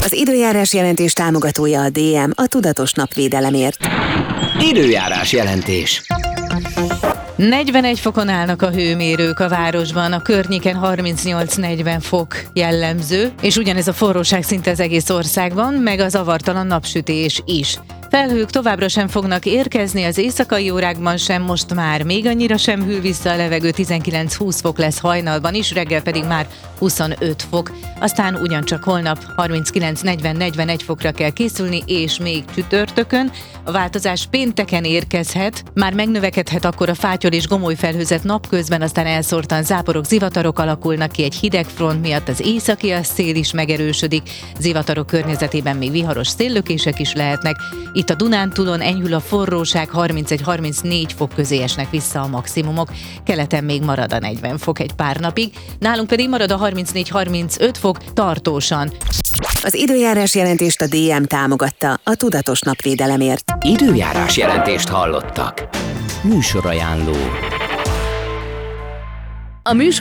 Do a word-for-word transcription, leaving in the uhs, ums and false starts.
Az időjárás jelentés támogatója a dé em, a tudatos napvédelemért. Időjárás jelentés. negyvenegy fokon állnak a hőmérők a városban, a környéken harmincnyolc-negyven fok jellemző, és ugyanez a forróság szinte az egész országban, meg a zavartalan napsütés is. Felhők továbbra sem fognak érkezni, az éjszakai órákban sem, most már még annyira sem hűl vissza a levegő, tizenkilenc-húsz fok lesz hajnalban is, reggel pedig már huszonöt fok. Aztán ugyancsak holnap harminckilenc-negyven-negyvenegy fokra kell készülni, és még csütörtökön. A változás pénteken érkezhet, már megnövekedhet akkor a fátyol és gomoly felhőzet napközben, aztán elszórtan záporok, zivatarok alakulnak ki egy hideg front miatt, az északi szél is megerősödik, zivatarok környezetében még viharos széllökések is lehetnek. Itt a Dunántúlon enyhül a forróság, harmincegy-harmincnégy fok közé esnek vissza a maximumok, keleten még marad a negyven fok egy pár napig, nálunk pedig marad a harmincnégy-harmincöt fok tartósan. Az időjárás jelentést a dé em támogatta, a tudatos napvédelemért. Időjárás jelentést hallottak. Műsorajánló. A műsor